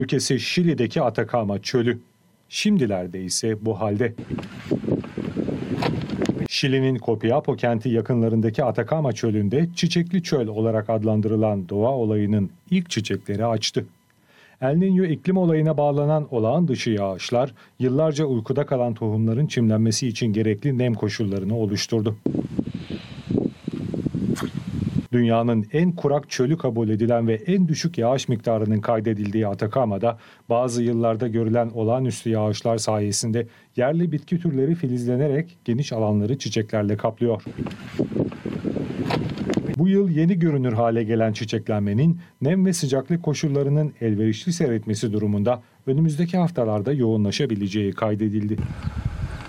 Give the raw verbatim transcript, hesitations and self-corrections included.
Ülkesi Şili'deki Atakama Çölü. Şimdilerde ise bu halde. Şili'nin Copiapó kenti yakınlarındaki Atakama Çölü'nde çiçekli çöl olarak adlandırılan doğa olayının ilk çiçekleri açtı. El Niño iklim olayına bağlanan olağan dışı yağışlar, yıllarca uykuda kalan tohumların çimlenmesi için gerekli nem koşullarını oluşturdu. Dünyanın en kurak çölü kabul edilen ve en düşük yağış miktarının kaydedildiği Atakama'da bazı yıllarda görülen olağanüstü yağışlar sayesinde yerli bitki türleri filizlenerek geniş alanları çiçeklerle kaplıyor. Bu yıl yeni görünür hale gelen çiçeklenmenin nem ve sıcaklık koşullarının elverişli seyretmesi durumunda önümüzdeki haftalarda yoğunlaşabileceği kaydedildi.